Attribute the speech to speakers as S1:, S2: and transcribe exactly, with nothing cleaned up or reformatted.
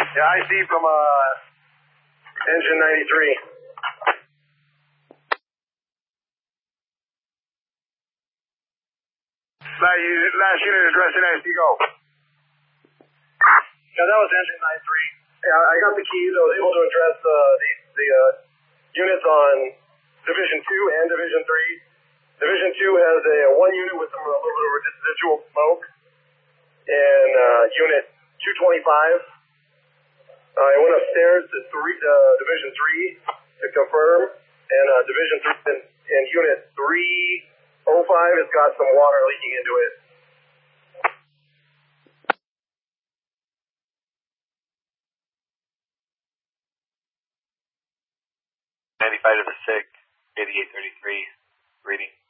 S1: Yeah, I see from uh, engine ninety-three. Last unit, last unit address in S D, go. Yeah, that was engine ninety-three. Yeah, I got the keys. I was able to address uh, the, the uh, units on Division two and Division three. Division two has a, a one unit with some, a little bit of residual smoke. And uh, unit two twenty-five. Uh, I went upstairs to three, uh, Division three to confirm. And uh, Division three and, and unit three oh five has got some water leaking into it.
S2: ninety-five to the six, eighty-eight thirty-three, reading.